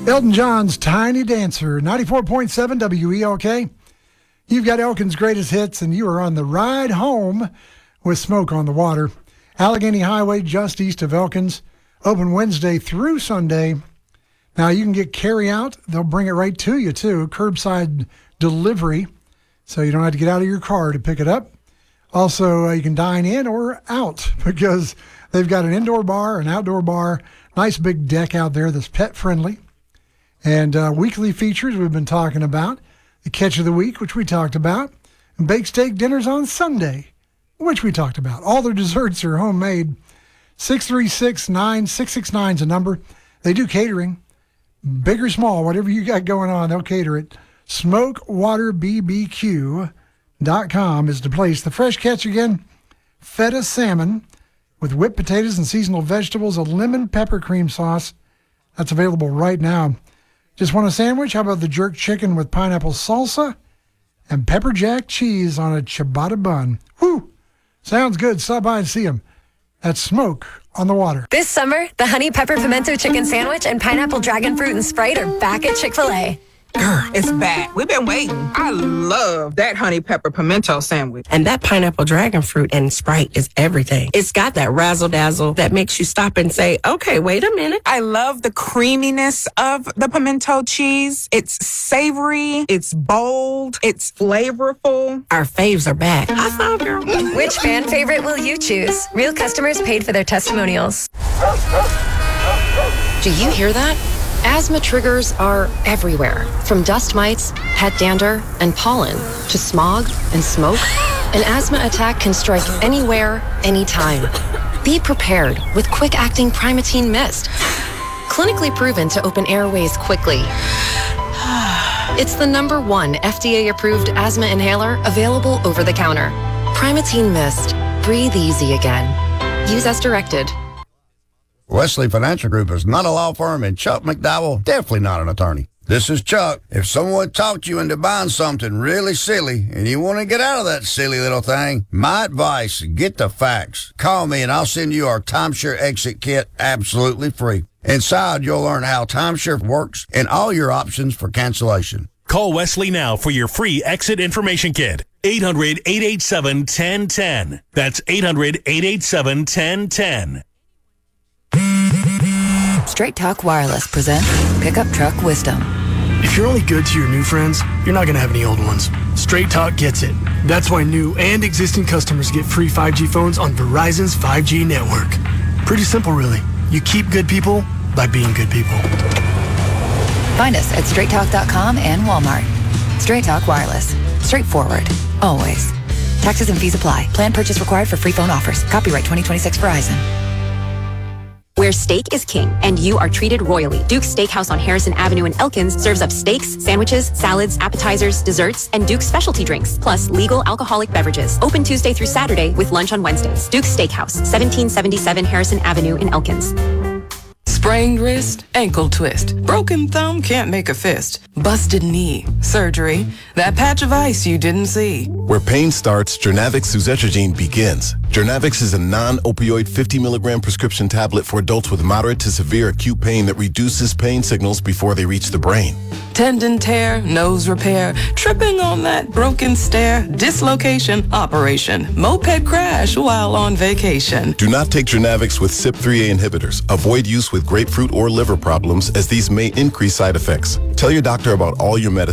Elton John's Tiny Dancer, 94.7 WELK. You've got Elkin's greatest hits, and you are on the ride home with Smoke on the Water. Allegheny Highway, just east of Elkins, open Wednesday through Sunday. Now, you can get carry-out. They'll bring it right to you, too. Curbside delivery, so you don't have to get out of your car to pick it up. Also, you can dine in or out because they've got an indoor bar, an outdoor bar, nice big deck out there that's pet-friendly. And weekly features we've been talking about. The Catch of the Week, which we talked about. And baked steak dinners on Sunday, which we talked about. All their desserts are homemade. 636-9669 is a number. They do catering. Big or small, whatever you got going on, they'll cater it. SmokeWaterBBQ.com is the place. The fresh catch again, feta salmon with whipped potatoes and seasonal vegetables, a lemon pepper cream sauce. That's available right now. Just want a sandwich? How about the jerk chicken with pineapple salsa and pepper jack cheese on a ciabatta bun? Woo! Sounds good. Stop by and see them. That's Smoke on the Water. This summer, the honey pepper pimento chicken sandwich and pineapple dragon fruit and Sprite are back at Chick-fil-A. It's back. We've been waiting. I love that honey pepper pimento sandwich. And that pineapple dragon fruit and Sprite is everything. It's got that razzle-dazzle that makes you stop and say, okay, wait a minute. I love the creaminess of the pimento cheese. It's savory. It's bold. It's flavorful. Our faves are back. I found her. Which fan favorite will you choose? Real customers paid for their testimonials. Do you hear that? Asthma triggers are everywhere, from dust mites, head dander, and pollen, to smog and smoke. An asthma attack can strike anywhere, anytime. Be prepared with quick-acting Primatene Mist. Clinically proven to open airways quickly. It's the #1 FDA-approved asthma inhaler available over the counter. Primatene Mist. Breathe easy again. Use as directed. Wesley Financial Group is not a law firm, and Chuck McDowell, definitely not an attorney. This is Chuck. If someone talked you into buying something really silly and you want to get out of that silly little thing, my advice, get the facts. Call me and I'll send you our timeshare exit kit absolutely free. Inside, you'll learn how timeshare works and all your options for cancellation. Call Wesley now for your free exit information kit. 800-887-1010. That's 800-887-1010. Straight Talk Wireless presents Pickup Truck Wisdom. If you're only good to your new friends, you're not going to have any old ones. Straight Talk gets it. That's why new and existing customers get free 5G phones on Verizon's 5G network. Pretty simple, really. You keep good people by being good people. Find us at straighttalk.com and Walmart. Straight Talk Wireless. Straightforward. Always. Taxes and fees apply. Plan purchase required for free phone offers. Copyright 2026 Verizon. Where steak is king and you are treated royally. Duke's Steakhouse on Harrison Avenue in Elkins serves up steaks, sandwiches, salads, appetizers, desserts, and Duke's specialty drinks, plus legal alcoholic beverages. Open Tuesday through Saturday with lunch on Wednesdays. Duke's Steakhouse, 1777 Harrison Avenue in Elkins. Sprained wrist, ankle twist. Broken thumb, can't make a fist. Busted knee, surgery. That patch of ice you didn't see. Where pain starts, Jernavix suzetrigine begins. Jernavix is a non-opioid 50-milligram prescription tablet for adults with moderate to severe acute pain that reduces pain signals before they reach the brain. Tendon tear, nose repair, tripping on that broken stair, dislocation, operation, moped crash while on vacation. Do not take Jernavix with CYP3A inhibitors. Avoid use with grapefruit or liver problems, as these may increase side effects. Tell your doctor about all your medicine